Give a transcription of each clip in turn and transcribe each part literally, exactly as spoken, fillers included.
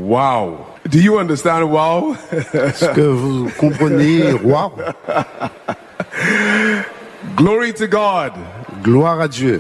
Wow. Do you understand wow? Est-ce que vous comprenez? Wow. Glory to God. Gloire à Dieu.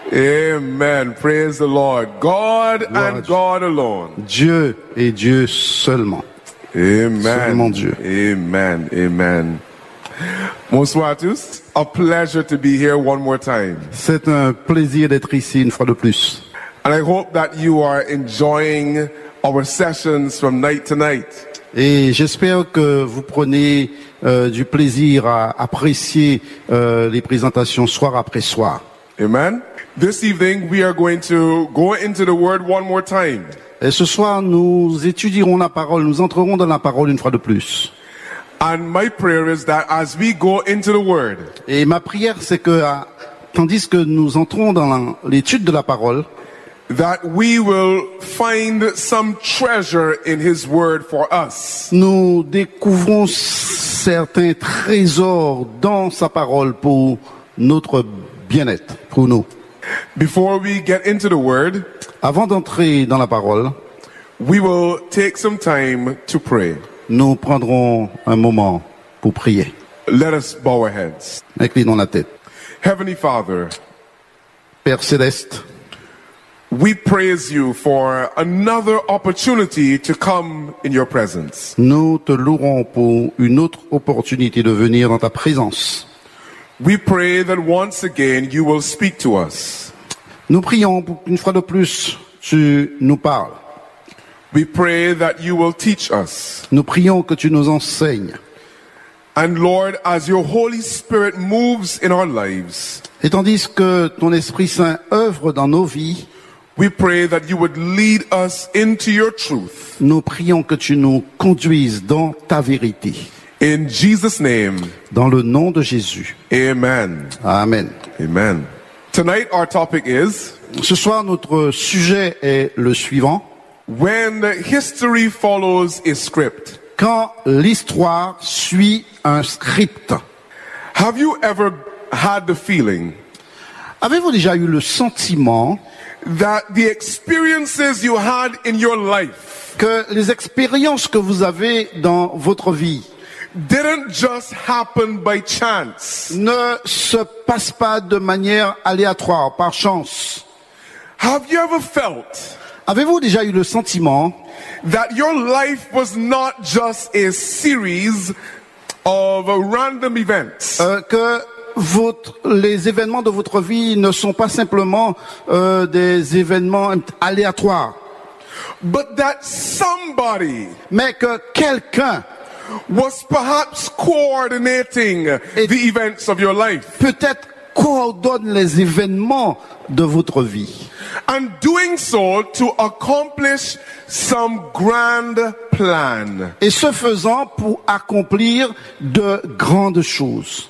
Amen. Praise the Lord. God Gloire and God alone. Dieu et Dieu seulement. Amen. Seulement Dieu. Amen. Amen. Bonsoir à tous. A pleasure to be here one more time. C'est un plaisir d'être ici une fois de plus. And I hope that you are enjoying our sessions from night to night. Et j'espère que vous prenez euh, du plaisir à apprécier euh, les présentations soir après soir. Amen. This evening we are going to go into the word one more time. Et ce soir, nous étudierons la parole, nous entrerons dans la parole une fois de plus. And my prayer is that as we go into the word, Et ma prière, c'est que, à, tandis que nous entrons dans la- l'étude de la parole, that we will find some treasure in his word for us. nous découvrons certains trésors dans sa parole pour notre bien-être, pour nous. Before we get into the word, Avant d'entrer dans la parole, we will take some time to pray. nous prendrons un moment pour prier. Let us bow our heads. Inclinons la tête. Heavenly Father, Père céleste, we praise you for another opportunity to come in your presence. nous te louerons pour une autre opportunité de venir dans ta présence. We pray that once again you will speak to us. Nous prions pour qu'une fois de plus, tu nous parles. We pray that you will teach us. Nous prions que tu nous enseignes. And Lord, as your Holy Spirit moves in our lives, Et tandis que ton Esprit Saint œuvre dans nos vies, we pray that you would lead us into your truth. nous prions que tu nous conduises dans ta vérité. In Jesus' name, Dans le nom de Jésus. amen. Amen. Amen. Tonight our topic is, Ce soir, notre sujet est le suivant. when history follows a script. Quand l'histoire suit un script. Have you ever had the feeling Avez-vous déjà eu le sentiment that the experiences you had in your life que les expériences que vous avez dans votre vie didn't just happen by chance? ne se passent pas de manière aléatoire, par chance? Have you ever felt Avez-vous déjà eu le sentiment that your life was not just a series of random events, euh, que votre, les événements de votre vie ne sont pas simplement euh, des événements aléatoires, but that somebody mais que quelqu'un was perhaps coordinating Et- the events of your life peut-être coordonne les événements de votre vie, and doing so to accomplish some grand plan? et ce faisant pour accomplir de grandes choses.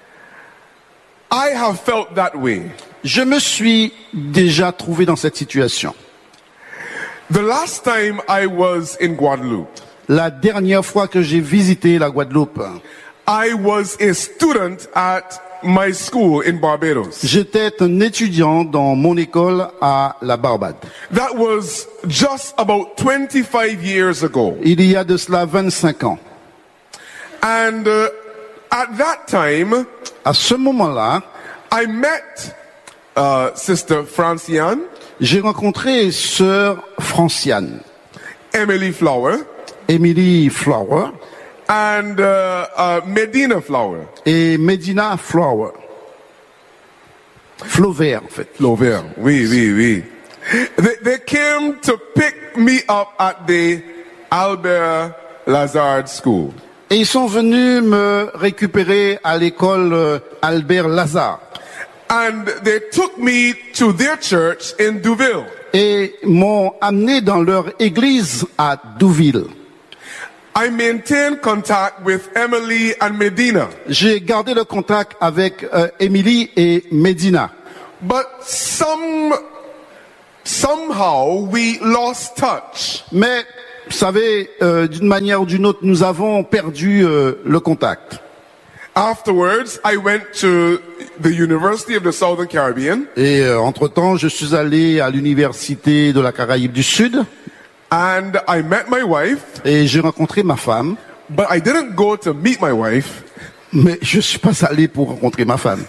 I have felt that way. Je me suis déjà trouvé dans cette situation. The last time I was in Guadeloupe, La dernière fois que j'ai visité la Guadeloupe, I was a student at my school in Barbados. j'étais un étudiant dans mon école à la Barbade. That was just about twenty-five years ago. Il y a de cela vingt-cinq ans. And uh, at that time, À ce moment-là, I met uh, Sister Franciane, j'ai rencontré sœur Franciane, Emily Flower, Emily Flower and uh, uh, Medina Flower. et Medina Flower. Flaubert, en fait. Flower, oui, oui, oui. They, they came to pick me up at the Albert Lazard School. Et ils sont venus me récupérer à l'école euh, Albert Lazare. And they took me to their church in Deauville. Et m'ont amené dans leur église à Douville. I maintained contact with Emily and Medina. J'ai gardé le contact avec euh, Emily et Medina. But some, somehow we lost touch. Mais, vous savez, euh, d'une manière ou d'une autre, nous avons perdu euh, le contact. Afterwards, I went to the University of the Southern Caribbean, Et euh, entre-temps, je suis allé à l'université de la Caraïbe du Sud. And I met my wife, et j'ai rencontré ma femme, but I didn't go to meet my wife. mais je suis pas allé pour rencontrer ma femme.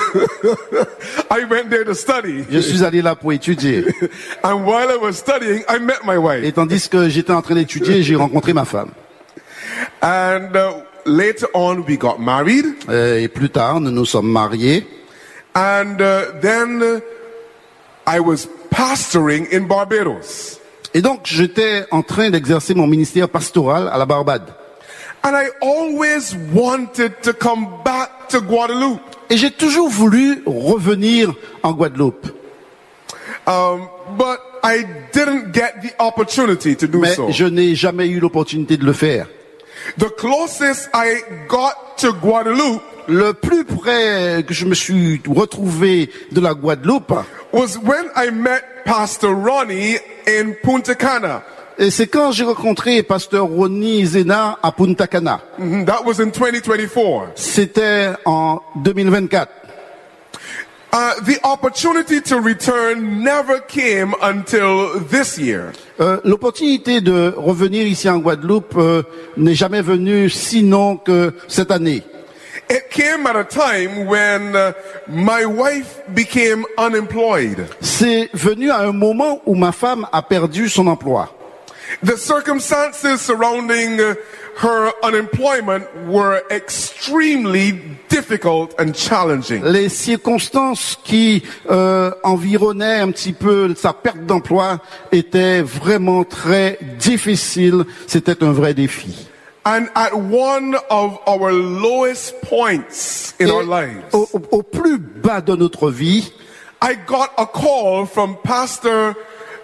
I went there to study. Je suis allé là pour étudier. And while I was studying, I met my wife. Et tandis que j'étais en train d'étudier, j'ai rencontré ma femme. And uh, later on, we got married. Euh, Et plus tard, nous nous sommes mariés. And uh, then uh, I was pastoring in Barbados. Et donc, j'étais en train d'exercer mon ministère pastoral à la Barbade. And I always wanted to come back to Guadeloupe. Et j'ai toujours voulu revenir en Guadeloupe. Um, but I didn't get the opportunity to do Mais so. je n'ai jamais eu l'opportunité de le faire. The closest I got to Guadeloupe Le plus près que je me suis retrouvé de la Guadeloupe, was when I met Pastor Ronnie in Punta Cana. et c'est quand j'ai rencontré Pasteur Ronnie Zena à Punta Cana. Mhm, that was in twenty twenty-four. C'était en deux mille vingt-quatre. Uh, the opportunity to return never came until this year. Euh, L'opportunité de revenir ici en Guadeloupe euh, n'est jamais venue sinon que cette année. It came at a time when uh, my wife became unemployed. C'est venu à un moment où ma femme a perdu son emploi. The circumstances surrounding uh, her unemployment were extremely difficult and challenging. Les circonstances qui euh, environnaient un petit peu sa perte d'emploi étaient vraiment très difficiles. C'était un vrai défi. And at one of our lowest points in Et our lives, au, au- au plus bas de notre vie, I got a call from Pastor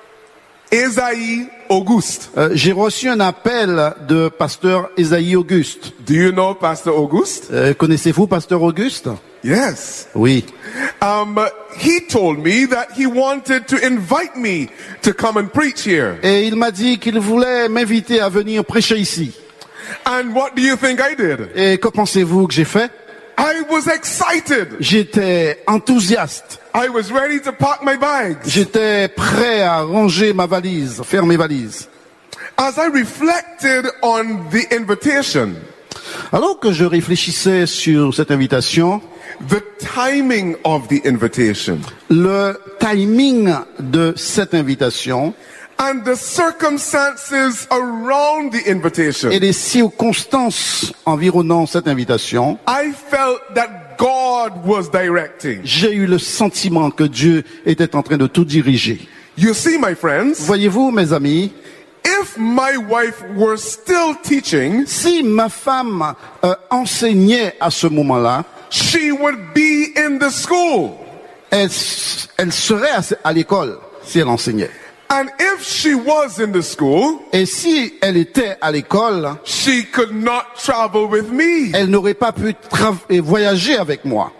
Esaïe Auguste. euh, j'ai reçu un appel de pasteur Esaïe Auguste. Do you know Pastor Auguste? Euh, connaissez-vous pasteur Auguste? Yes. Oui. Um, he told me that he wanted to invite me to come and preach here. Et il m'a dit qu'il voulait m'inviter à venir prêcher ici. And what do you think I did? Et que pensez-vous que j'ai fait? I was excited. J'étais enthousiaste. I was ready to pack my bags. J'étais prêt à ranger ma valise, faire mes valises. As I reflected on the invitation, Alors que je réfléchissais sur cette invitation, the timing of the invitation, le timing de cette invitation and the circumstances around the invitation, et les circonstances environnant cette invitation, I felt that God was directing. j'ai eu le sentiment que Dieu était en train de tout diriger. You see, my friends, Voyez-vous, mes amis, if my wife were still teaching, si ma femme euh, enseignait à ce moment-là, she would be in the school. elle, elle serait à, à l'école si elle enseignait. And if she was in the school, Et si elle était à l'école, she could not travel with me. elle n'aurait pas pu tra- et voyager avec moi.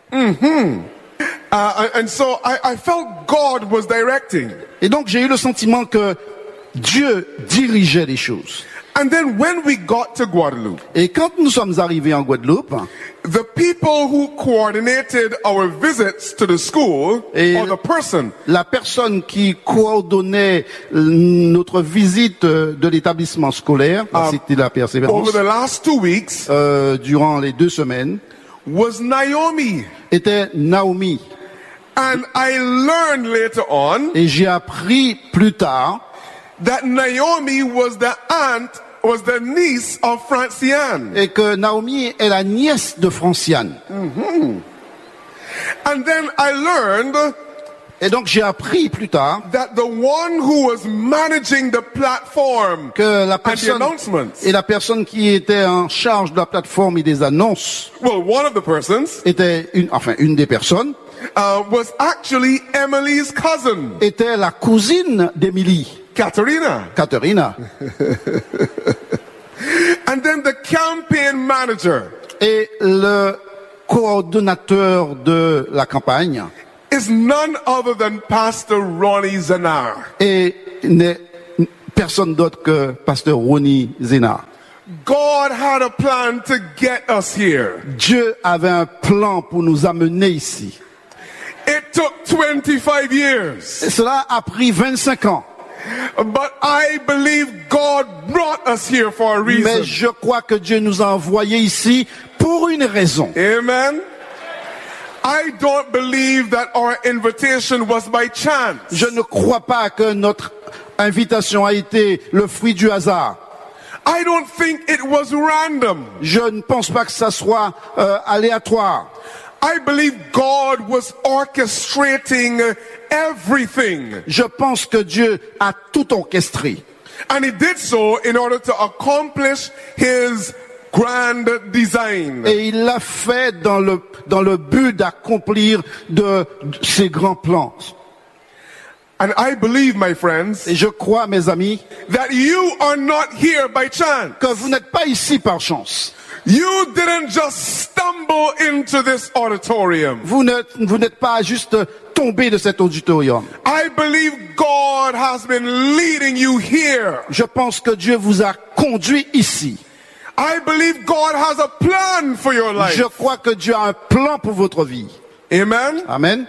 Uh, and so I, I felt God was directing. Et donc j'ai eu le sentiment que Dieu dirigeait les choses. And then when we got to Guadeloupe, Et quand nous sommes arrivés en Guadeloupe, the people who coordinated our visits to the school, Et- or the person, la personne qui coordonnait notre visite de l'établissement scolaire, Ah, c'était la Persévérance, over the last two weeks, euh, durant les deux semaines, was Naomi. était Naomi. And I learned later on Et j'ai appris plus tard that Naomi was the aunt, was the niece of Franciane. et que Naomi est la nièce de Franciane. And then I learned Et donc j'ai appris plus tard that the one who was managing the platform que la and the personne announcements, et la personne qui était en charge de la plateforme et des annonces well, one of the persons était une, enfin une des personnes uh, was actually Emily's cousin, était la cousine d'Émilie, Katerina. Katharina. And then the campaign manager Et le coordonnateur de la campagne is none other than Pastor Ronnie Zanar. et n'est personne d'autre que pasteur Ronnie Zena. God had a plan to get us here. Dieu avait un plan pour nous amener ici. It took twenty-five years. Et cela a pris vingt-cinq ans. But I believe God brought us here for a Mais reason. je crois que Dieu nous a envoyés ici pour une raison. Amen. I don't believe that our invitation was by chance. Je ne crois pas que notre invitation a été le fruit du hasard. I don't think it was random. Je ne pense pas que ça soit euh, aléatoire. I believe God was orchestrating everything. Je pense que Dieu a tout orchestré. And he did so in order to accomplish his grand design. Et il l'a fait dans le, dans le but d'accomplir de, de ses grands plans. And I believe, my friends, Et je crois, mes amis, that you are not here by chance. que vous n'êtes pas ici par chance. You didn't just stumble into this auditorium. Vous n'êtes, vous n'êtes pas juste tombé de cet auditorium. I believe God has been leading you here. Je pense que Dieu vous a conduit ici. I believe God has a plan for your life. Je crois que Dieu a un plan pour votre vie. Amen. Amen.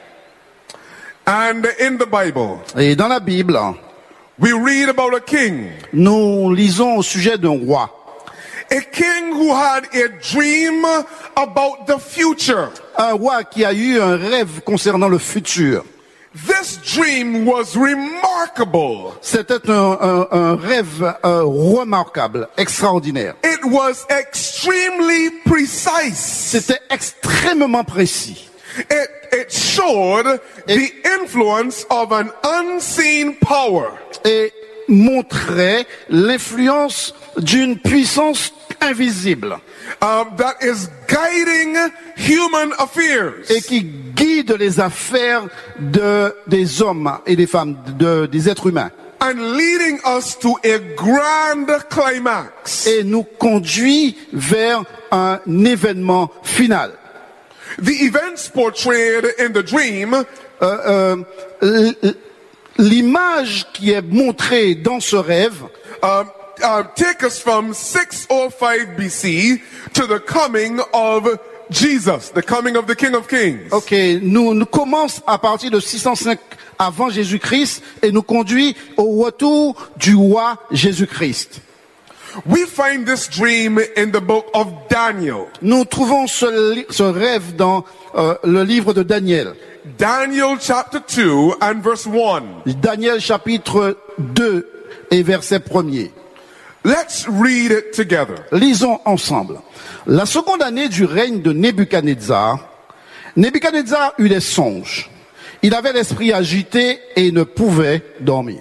And in the Bible, Et dans la Bible, we read about a king. nous lisons au sujet d'un roi. A king who had a dream about the future. Un roi qui a eu un rêve concernant le futur. This dream was remarkable. C'était un, un, un rêve euh, remarquable, extraordinaire. It was extremely precise. C'était extrêmement précis. It, it showed the influence of an unseen power. Et montrait l'influence d'une puissance invisible. Um, that is guiding human affairs. Et qui guide les affaires de, des hommes et des femmes, de, des êtres humains. And leading us to a grand climax. Et nous conduit vers un événement final. The events portrayed in the dream Euh, euh, l'image qui est montrée dans ce rêve um, uh, take us from six oh five B C to the coming of Jesus, the coming of the King of Kings. Ok, nous, nous commence à partir de six cent cinq avant Jésus-Christ et nous conduit au retour du roi Jésus-Christ. We find this dream in the book of Daniel. Nous trouvons ce, li- ce rêve dans euh, le livre de Daniel. Daniel chapter two and verse one. Daniel chapitre deux et verset premier. Let's read it together. Lisons ensemble. La seconde année du règne de Nebuchadnezzar, Nebuchadnezzar eut des songes. Il avait l'esprit agité et ne pouvait dormir.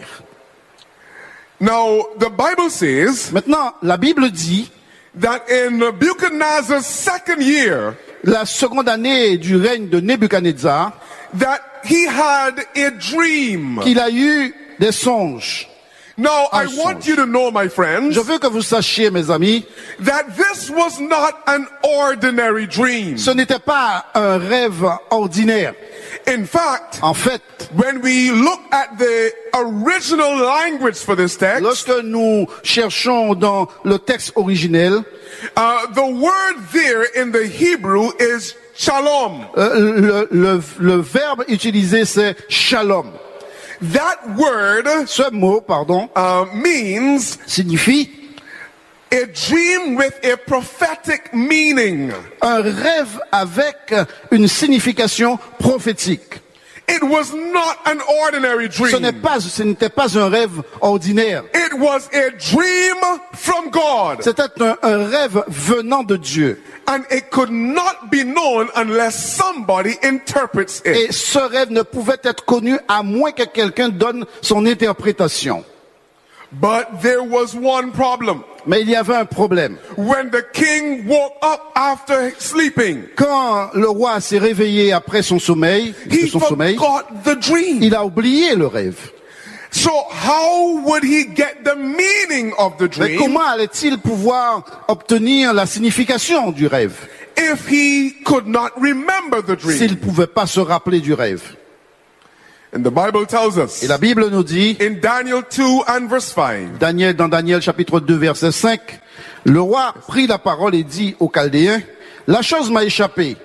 Now, the Bible says Maintenant, la Bible dit, that in Nebuchadnezzar's second year, la seconde année du règne de Nebuchadnezzar, that he had a dream. qu'il a eu des songes. Now, I Un want songe. you to know, my friends, Je veux que vous sachiez, mes amis, that this was not an ordinary dream. ce n'était pas un rêve ordinaire. In fact, En fait, when we look at the original language for this text, lorsque nous cherchons dans le texte originel, uh, the word there in the Hebrew is shalom. euh, le, le, le verbe utilisé c'est shalom. That word Ce mot, pardon, uh, means signifie a dream with a prophetic meaning. un rêve avec une signification prophétique. It was not an ordinary Ce n'est dream. pas, ce n'était pas un rêve ordinaire. It was a dream from God. C'était un, un rêve venant de Dieu. And it could not be known unless somebody interprets it. Et ce rêve ne pouvait être connu à moins que quelqu'un donne son interprétation. But there was one problem. Mais il y avait un problème. When the king woke up after sleeping, Quand le roi s'est réveillé après son sommeil, de he son sommeil, forgot the dream. il a oublié le rêve. So how would he get the meaning of the Mais dream comment allait-il pouvoir obtenir la signification du rêve if he could not remember the s'il ne dream? pouvait pas se rappeler du rêve? And the Bible tells us Et la Bible nous dit, in Daniel two and verse five, Daniel, dans Daniel chapitre deux verset cinq, le roi prit la parole et dit aux Chaldéens, la chose m'a échappé.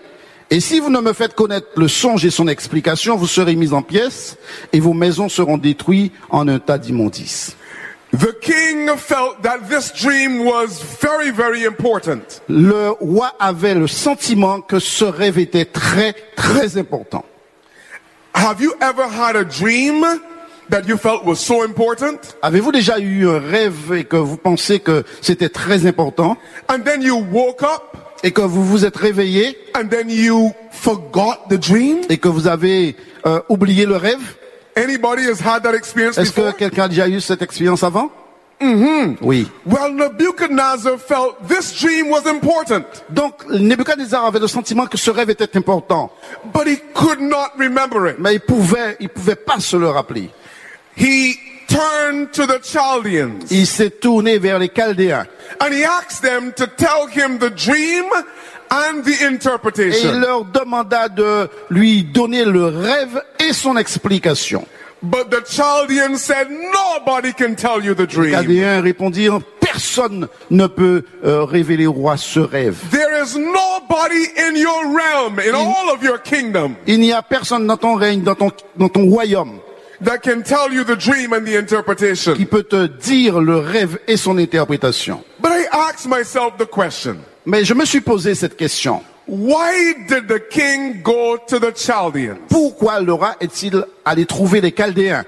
Et si vous ne me faites connaître le songe et son explication, vous serez mis en pièces et vos maisons seront détruites en un tas d'immondices. The king felt that this dream was very, very important. Le roi avait le sentiment que ce rêve était très, très important. Have you ever had a dream that you felt was so important? Avez-vous déjà eu un rêve et que vous pensez que c'était très important And then you woke up et que vous vous êtes réveillé and then you forgot the dream? et que vous avez euh, oublié le rêve? Anybody has had that experience Est-ce que before? quelqu'un a déjà eu cette expérience avant? Mm-hmm. Oui. Well, Nebuchadnezzar felt this dream was important, Donc, Nebuchadnezzar avait le sentiment que ce rêve était important, but he could not remember it. mais il pouvait, il pouvait pas se le rappeler. He turned to the Chaldeans Il s'est tourné vers les Chaldéens and he asked them to tell him the dream and the et il interpretation. leur demanda de lui donner le rêve et son explication. But the Chaldeans said, nobody can tell you the Les dream. Chaldéens répondirent, personne ne peut euh, révéler au roi ce rêve. There is nobody in your realm, in all of your kingdom, Il n'y a personne dans ton règne, dans ton, dans ton royaume, that can tell you the dream and the interpretation. qui peut te dire le rêve et son interprétation. But I asked myself the question, Mais je me suis posé cette question. why did the king go to the Chaldeans? Pourquoi le roi est-il allé trouver les Chaldéens?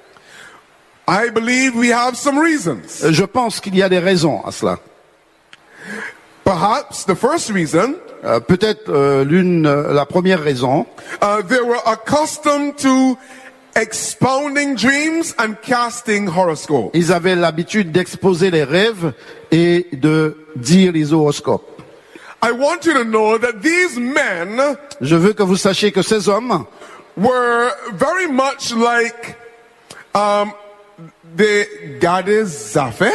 I believe we have some reasons. Je pense qu'il y a des raisons à cela. Perhaps the first reason, Euh, peut-être euh, l'une, euh, la première raison, uh, they were accustomed to expounding dreams and casting horoscopes. ils avaient l'habitude d'exposer les rêves et de dire les horoscopes. I want you to know that these men Je veux que vous sachiez que ces hommes were very much like um, the Gadezafeh,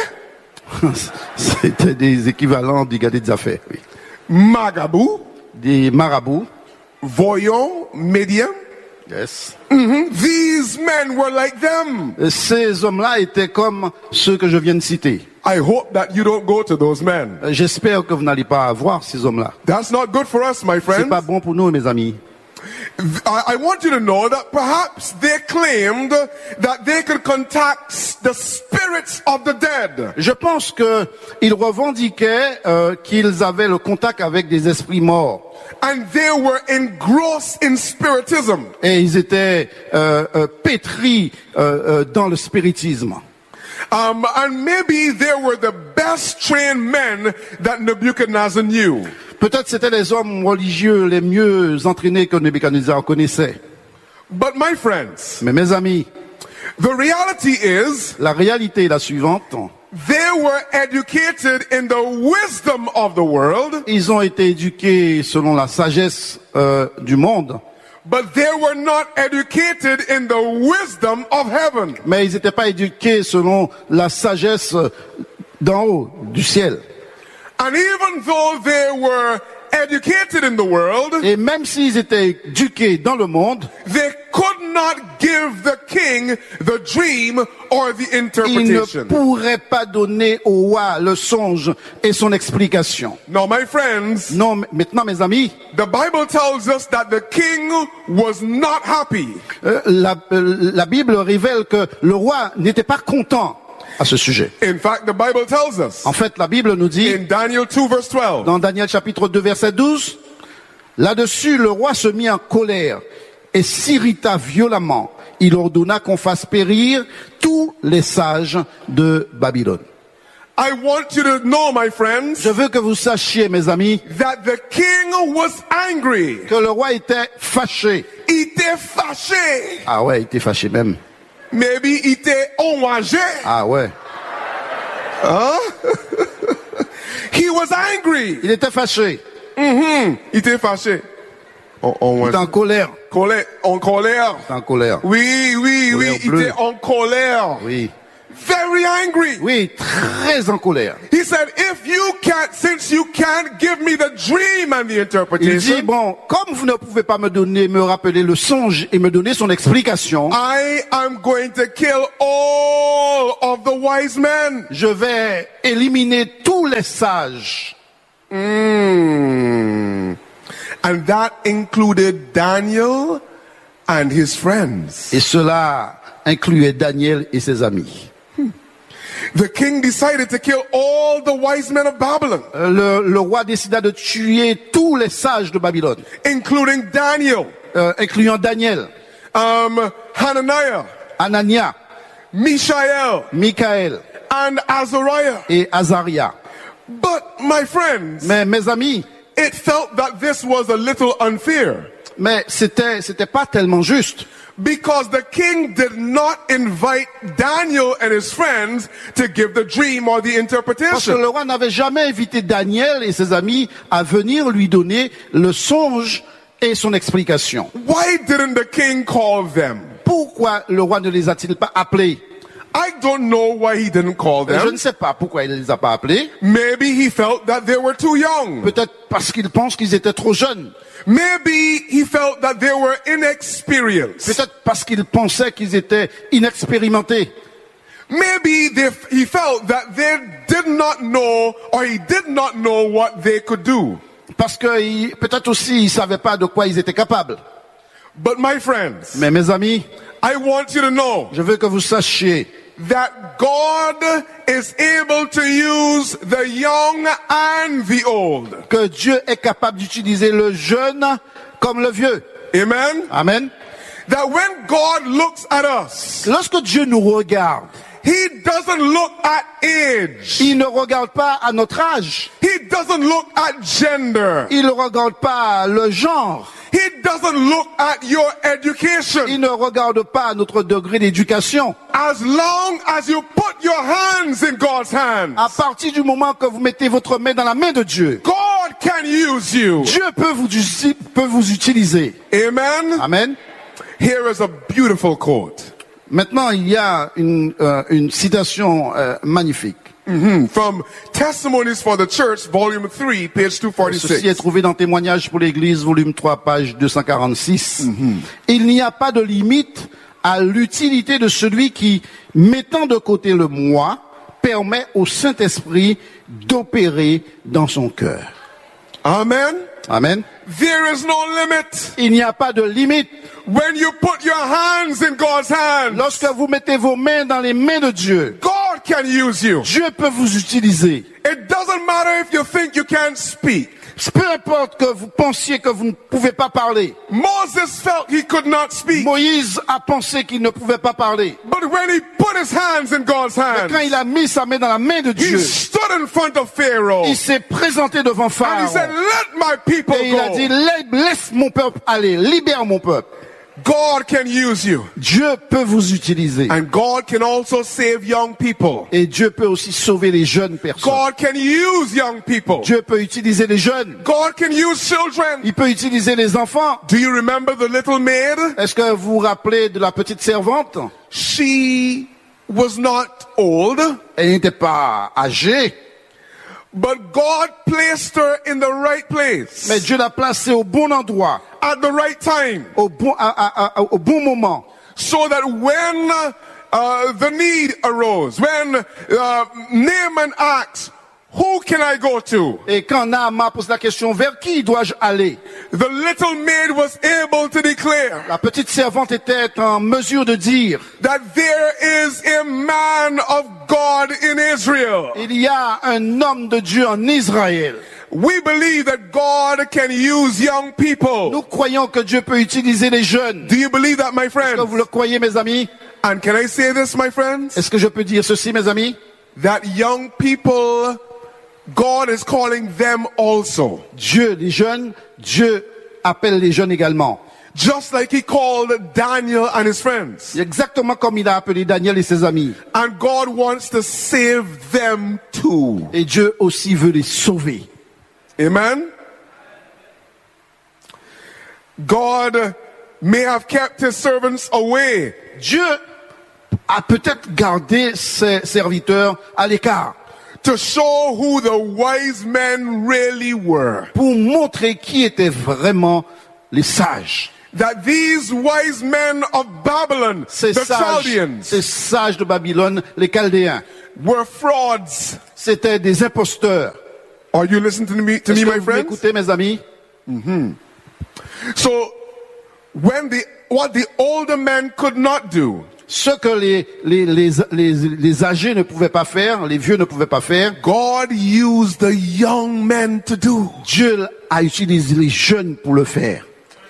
c'était des équivalents du gardé des affaires, oui. Magabou, Des marabouts. Voyons, Medium. Yes. Mhm. These men were like them. Ces hommes-là étaient comme ceux que je viens de citer. I hope that you don't go to those men. J'espère que vous n'allez pas voir ces hommes-là. That's not good for us, my C'est friends. pas bon pour nous, mes amis. I, I want you to know that perhaps they claimed that they could contact the spirits of the dead. Je pense que ils revendiquaient euh, qu'ils avaient le contact avec des esprits morts. And they were engrossed in spiritism. Et ils étaient euh, euh, pétris euh, euh, dans le spiritisme. Um, and maybe they were the best trained men that Nebuchadnezzar knew. Peut-être c'était les hommes religieux les mieux entraînés que Nebuchadnezzar connaissait. But my friends, Mais mes amis, the reality is la réalité est la suivante. they were educated in the wisdom of the world, Ils ont été éduqués selon la sagesse euh, du monde, but they were not educated in the wisdom of heaven. mais ils n'étaient pas éduqués selon la sagesse d'en haut, du ciel. And even though they were educated in the world, Et même s'ils étaient éduqués dans le monde, they could not give the king the dream or the ils ne interpretation. pourraient pas donner au roi le songe et son explication. Now, my friends, Non, maintenant mes amis, the Bible tells us that the king was not happy. euh, la, euh, la Bible révèle que le roi n'était pas content à ce sujet. In fact, the Bible tells us En fait, la Bible nous dit, in Daniel two verse twelve, dans Daniel chapitre deux verset douze, là-dessus le roi se mit en colère et s'irrita violemment. Il ordonna qu'on fasse périr tous les sages de Babylone. I want you to know, my friends, Je veux que vous sachiez, mes amis, that the king was angry. que le roi était fâché. Il était fâché. Ah ouais, il était fâché même. Maybe il était enragé. Ah ouais. He was angry. Il était fâché. Mhm. Il était fâché. On, on, Il était en colère. colère. En colère. Il était en colère. Oui, oui, Colère oui. Il bleue. était en colère. Oui. Very angry. Oui, très en colère. He said, if you can't, since you can't give me the dream and the Il dit, interpretation, bon, comme vous ne pouvez pas me donner, me rappeler le songe et me donner son explication, I am going to kill all of the wise men. je vais éliminer tous les sages. Mm. And that included Daniel and his friends. Et cela incluait Daniel et ses amis. The king decided to kill all the wise men of Babylon, Le, le roi décida de tuer tous les sages de Babylone, including Daniel, euh, incluant Daniel, um, Hananiah, Anania, Mishael, Michaël and Azariah. et Azaria. But, my friends, Mais mes amis, it felt that this was a little unfair mais c'était c'était pas tellement juste. because the king did not invite Daniel and his friends to give the dream or the Parce que interpretation. le roi n'avait jamais invité Daniel et ses amis à venir lui donner le songe et son explication. Why didn't the king call them? Pourquoi le roi ne les a-t-il pas appelés? I don't know why he didn't call Je ne them. sais pas pourquoi il ne les a pas appelés. Maybe he felt that they were too young. Peut-être parce qu'il pense qu'ils étaient trop jeunes. Maybe he felt that they were inexperienced. Peut-être parce qu'il pensait qu'ils étaient inexpérimentés. Maybe they, he felt that they did not know or he did not know what they could do. Parce que il- peut-être aussi ils savaient pas de quoi ils étaient capables. But my friends, Mais mes amis, I want you to know je veux que vous sachiez that God is able to use the young and the old. que Dieu est capable d'utiliser le jeune comme le vieux. Amen? Amen. That when God looks at us, Lorsque Dieu nous regarde, He doesn't look at age. il ne regarde pas à notre âge. He doesn't look at gender. Il ne regarde pas le genre. He doesn't look at your education. Il ne regarde pas notre degré d'éducation. As long as you put your hands in God's hands, À partir du moment que vous mettez votre main dans la main de Dieu, God can use you. Dieu peut vous, peut vous utiliser. Amen? Amen. Here is a beautiful quote. Maintenant, il y a une, euh, une citation euh, magnifique. Mhm. From Testimonies for the Church, Volume three, page two Ceci est forty-six. trouvé dans Témoignages pour l'Église, volume trois, page deux cent quarante-six. Il n'y a pas de limite à l'utilité de celui qui, mettant de côté le moi, permet au Saint-Esprit d'opérer dans son cœur. Amen? Amen. There is no limit. Il n'y a pas de limite. When you put your hands in God's hands, Lorsque vous mettez vos mains dans les mains de Dieu, God can use you. Dieu peut vous utiliser. It doesn't matter if you think you can't speak. Peu importe que vous pensiez que vous ne pouvez pas parler. Moses felt he could not speak. Moïse a pensé qu'il ne pouvait pas parler. But when he put his hands in God's Mais hands, quand il a mis sa main dans la main de he Dieu, stood in front of Pharaoh il s'est présenté devant and he Pharaon. said, let my people Et il a dit, go. Lai- laisse mon peuple aller, libère mon peuple. God can use you. Dieu peut vous utiliser. And God can also save young people. Et Dieu peut aussi sauver les jeunes personnes. God can use young people. Dieu peut utiliser les jeunes. God can use children. Il peut utiliser les enfants. Do you remember the little maid? Est-ce que vous vous rappelez de la petite servante? She was not old, Elle n'était pas âgée, but God placed her in the right place mais Dieu l'a placée au bon endroit, at the right time, au bon, à- à- à- au bon moment. so that when uh, the need arose, when uh, Naaman asked, who can I go to? Et quand Naaman pose la question, vers qui dois-je aller? The little maid was able to declare La petite servante était en mesure de dire, that there is a man of God in Israel. il y a un homme de Dieu en Israël. We believe that God can use young people. Nous croyons que Dieu peut utiliser les jeunes. Do you believe that, my Est-ce que vous friends? le croyez, mes amis? And can I say this, my friends? Est-ce que je peux dire ceci, mes amis? That young people, God is calling them also. Dieu, les jeunes, Dieu appelle les jeunes également. Just like he called Daniel and his friends. Exactement comme il a appelé Daniel et ses amis. And God wants to save them too. Et Dieu aussi veut les sauver. Amen? God may have kept his servants away Dieu a peut-être gardé ses serviteurs à l'écart to show who the wise men really were. pour montrer qui étaient vraiment les sages. That these wise men of Babylon, Ces the sages, Chaldeans, ces sages de Babylone, les Chaldéens, were frauds. c'étaient des imposteurs. Are you listening to me, to Est-ce me, que my vous friends? m'écoutez, mes amis? So when the what the older men could not do, Ce que les, les, les, les, les âgés ne pouvaient pas faire, les vieux ne pouvaient pas faire, God used the young men to do. Dieu a utilisé les jeunes pour le faire.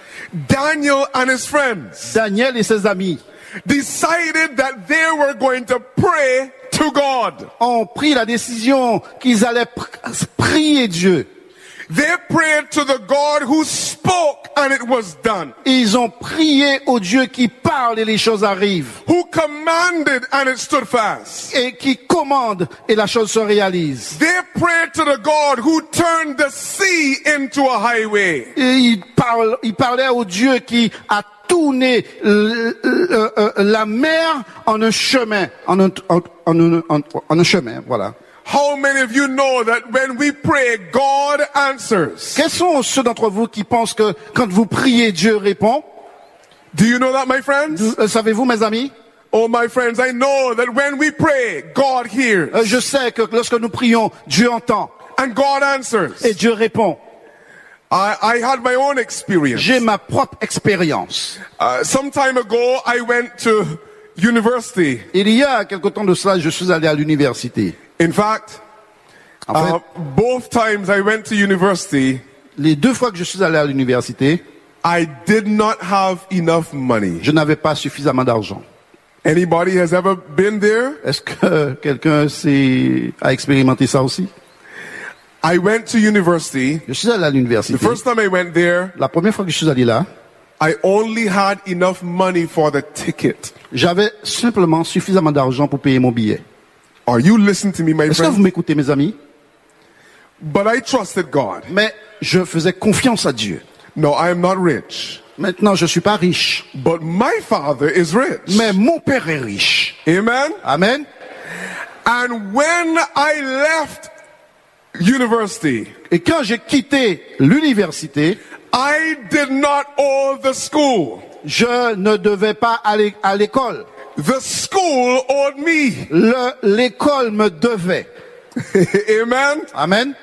Daniel and his friends Daniel et ses amis decided that they were going to pray to God. ont pris la décision qu'ils allaient pr- prier Dieu. They prayed to the God who spoke and it was done. Ils ont prié au Dieu qui parle et les choses arrivent. Who commanded and it stood fast. Et qui commande et la chose se réalise. They prayed to the God who turned the sea into a highway. Et ils parlent, ils parlaient au Dieu qui a tourné l- l- l- la mer en un chemin, en un, en, en un- en- en un chemin, voilà. How many of you know that when we pray, God answers? Quels sont ceux d'entre vous qui pensent que quand vous priez, Dieu répond? Do you know that, my friends? Euh, Savez-vous, mes amis? Oh, my friends, I know that when we pray, God hears Euh, Je sais que lorsque nous prions, Dieu entend and God answers. et Dieu répond. I, I had my own experience. J'ai ma propre expérience. Uh, some time ago, I went to university. Il y a quelque temps de cela, je suis allé à l'université. In fact, En fait, uh, both times I went to university, les deux fois que je suis allé à l'université, I did not have enough money. je n'avais pas suffisamment d'argent. Anybody has ever been there? Est-ce que quelqu'un s'est- a expérimenté ça aussi? I went to university. Je suis allé à The l'université. first time I went there, La première fois que je suis allé là, I only had enough money for the ticket. j'avais simplement suffisamment d'argent pour payer mon billet. Are you listening to me, my Est-ce que vous friend? m'écoutez, mes amis? But I trusted God. Mais je faisais confiance à Dieu. No, I am not rich. Maintenant, je suis pas riche, But my father is rich. mais mon père est riche. Amen? Amen. And when I left university, Et quand j'ai quitté l'université, I did not owe the school. je ne devais pas aller à l'école. The school owed me. Le- L'école me devait. Amen? Amen.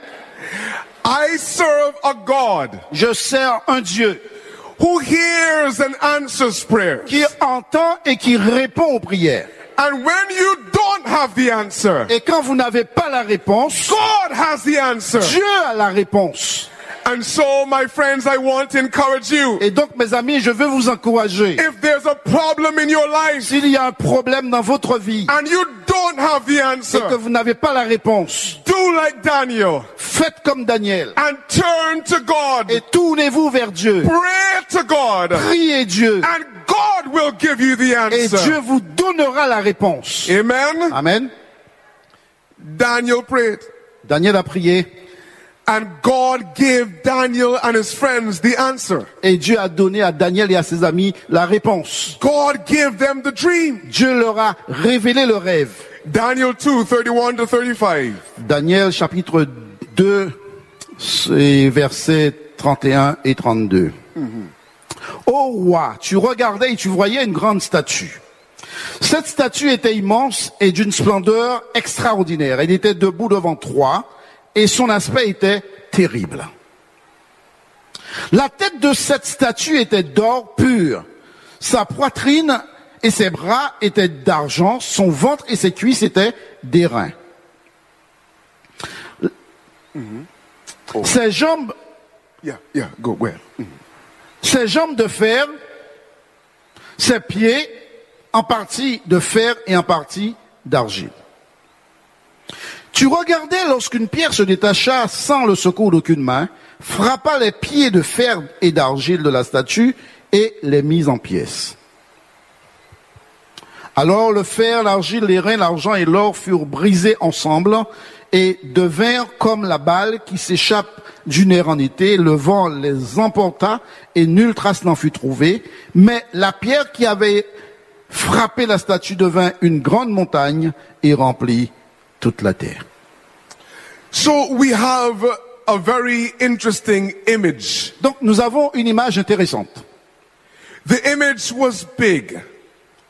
I serve a God Je sers un Dieu who hears and answers prayers. qui entend et qui répond aux prières. And when you don't have the answer, Et quand vous n'avez pas la réponse, God has the answer. Dieu a la réponse. And so, my friends, I want to encourage you. Et donc, mes amis, je veux vous encourager. If there's a problem in your life S'il y a un problème dans votre vie and you don't have the et que answer, vous n'avez pas la réponse, do like Daniel faites comme Daniel and turn to God. et tournez-vous vers Dieu. Pray to God. Priez Dieu And God will give you the et Dieu answer. vous donnera la réponse. Amen. Amen. Daniel prayed. Daniel a prié And God gave Daniel and his friends the answer. et Dieu a donné à Daniel et à ses amis la réponse. God gave them the dream. Dieu leur a révélé le rêve. Daniel two, thirty-one to thirty-five. Daniel chapitre deux, c'est versets trente et un et trente-deux. Ô roi, tu regardais et tu voyais une grande statue. Cette statue était immense et d'une splendeur extraordinaire. Elle était debout devant toi et son aspect était terrible. La tête de cette statue était d'or pur. Sa poitrine et ses bras étaient d'argent. Son ventre et ses cuisses étaient d'airain. Ses jambes, Yeah, yeah, go where? ses jambes de fer, ses pieds en partie de fer et en partie d'argile. Tu regardais lorsqu'une pierre se détacha sans le secours d'aucune main, frappa les pieds de fer et d'argile de la statue et les mit en pièces. Alors le fer, l'argile, l'airain, l'argent et l'or furent brisés ensemble et devinrent comme la balle qui s'échappe d'une aire en été. Le vent les emporta et nulle trace n'en fut trouvée. Mais la pierre qui avait frappé la statue devint une grande montagne et remplit toute la terre. So we have a very interesting image. Donc nous avons une image intéressante. The image was big.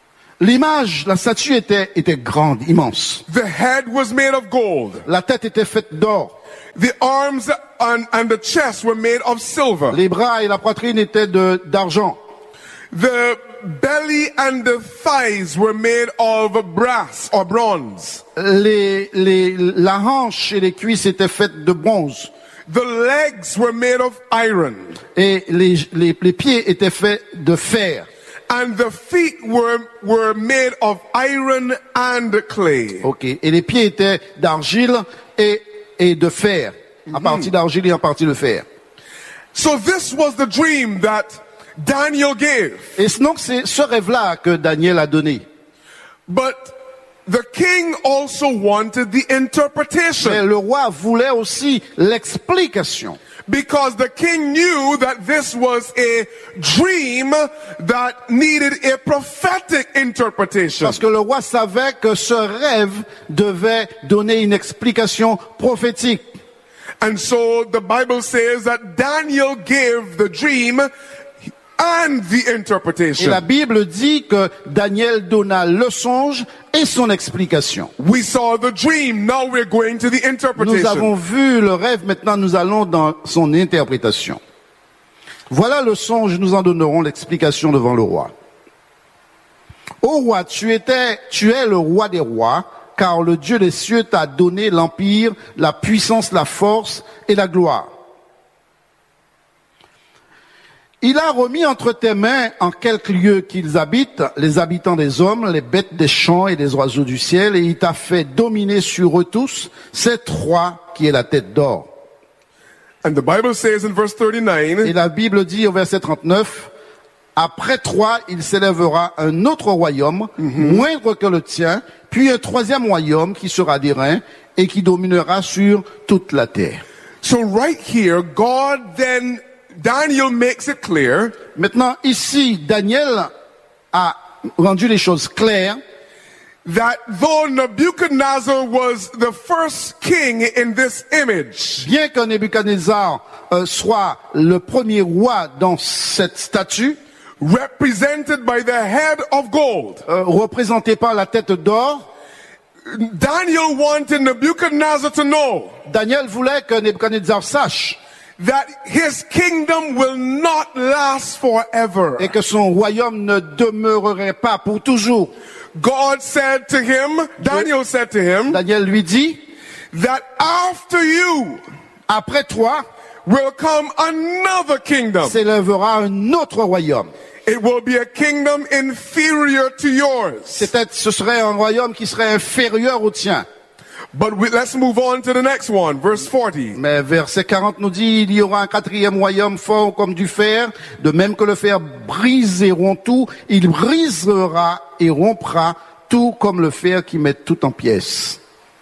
L'image, la statue était, était grande, immense. The head was made of gold. La tête était faite d'or. The arms and, and the chest were made of silver. Les bras et la poitrine étaient de, d'argent. The belly and the thighs were made of brass or bronze. Les, les, la hanche et les cuisses étaient faites de bronze. The legs were made of iron. Et les, les, les pieds étaient faits de fer. And the feet were, were made of iron and clay. Ok. Et les pieds étaient d'argile et, et de fer. En Mm-hmm. partie d'argile et en partie de fer. So this was the dream that Daniel gave. Et donc c'est ce rêve-là que Daniel a donné. But the king also wanted the interpretation. Mais le roi voulait aussi l'explication. Because the king knew that this was a dream that needed a prophetic interpretation. Parce que le roi savait que ce rêve devait donner une explication prophétique. And so the Bible says that Daniel gave the dream and the Et interpretation. la Bible dit que Daniel donna le songe et son explication. We saw the dream, now we're going to the Nous interpretation. avons vu le rêve, maintenant nous allons dans son interprétation. Voilà le songe, nous en donnerons l'explication devant le roi. Ô roi, tu étais, tu es le roi des rois, car le Dieu des cieux t'a donné l'empire, la puissance, la force et la gloire. Il a remis entre tes mains en quelques lieux qu'ils habitent, les habitants des hommes, les bêtes des champs et les oiseaux du ciel, et il t'a fait dominer sur eux tous, cette roi qui est la tête d'or. And the Bible says in verse Et thirty-nine, la Bible dit au verset trente-neuf, après toi, il s'élèvera un autre royaume, moindre que le tien, puis un troisième royaume qui sera d'airain et qui dominera sur toute la terre. so right here, God then, Daniel makes it clear Maintenant, ici, Daniel a rendu les choses claires that though Nebuchadnezzar was the first king in this image, bien que Nebuchadnezzar euh, soit le premier roi dans cette statue, represented by the head of gold, euh, représenté par la tête d'or, Daniel wanted Nebuchadnezzar to know Daniel voulait que Nebuchadnezzar sache that his kingdom will not last forever. et que son royaume ne demeurerait pas pour toujours. God said to him, Daniel said to him, Daniel lui dit, that after you après toi will come another kingdom. s'élèvera un autre royaume. It will be a kingdom inferior to yours. C'est-à-dire, ce serait un royaume qui serait inférieur au tien. But we, let's move on to the next one, verse forty. Mais verset quarante nous dit, il y aura un quatrième royaume fort comme du fer, de même que le fer brise et rompt tout, il brisera et rompra tout comme le fer qui met tout en pièces.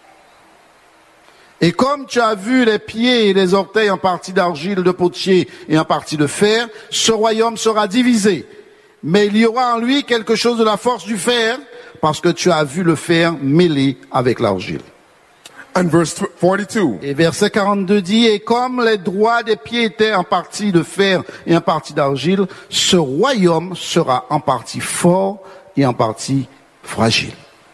Et comme tu as vu les pieds et les orteils en partie d'argile de potier et en partie de fer, ce royaume sera divisé. Mais il y aura en lui quelque chose de la force du fer, parce que tu as vu le fer mêlé avec l'argile. And verse forty-two. Et verset quarante-deux dit, et comme les droits des pieds étaient en partie de fer et en partie d'argile, ce royaume sera en partie fort et en partie fragile.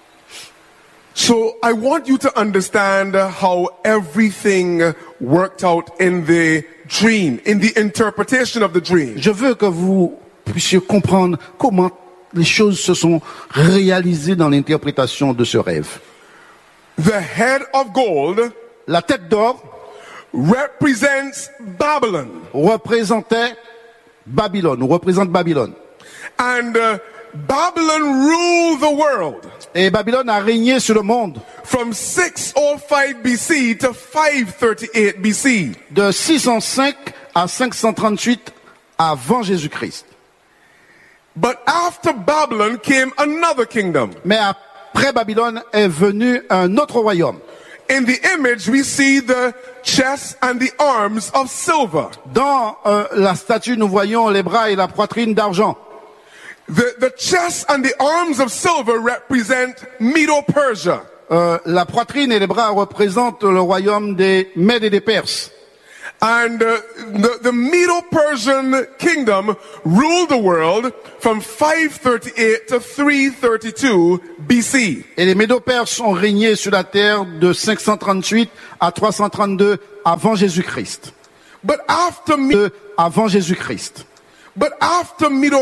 So I want you to understand how everything worked out in the dream, in the interpretation of the dream. Je veux que vous puissiez comprendre comment les choses se sont réalisées dans l'interprétation de ce rêve. The head of gold La tête d'or represents Babylon. représentait Babylone, ou représente Babylone. And uh, Babylon ruled the world Et Babylone a régné sur le monde from six oh five B C to five thirty-eight B C. de six cent cinq à cinq cent trente-huit avant Jésus-Christ. But after Babylon came another kingdom. Mais après Babylone est venu un autre royaume. In the image, we see the chest and the arms of silver. Dans euh, la statue, nous voyons les bras et la poitrine d'argent. The, the chest and the arms of silver represent Medo-Persia. Euh, la poitrine et les bras représentent le royaume des Mèdes et des Perses. And uh, the, the Medo-Persian kingdom ruled the world from five thirty-eight to three thirty-two B C. Et les Médo-Perses ont régné sur la terre de cinq cent trente-huit à trois cent trente-deux avant Jésus-Christ. But after, De avant Jésus-Christ. but after Medo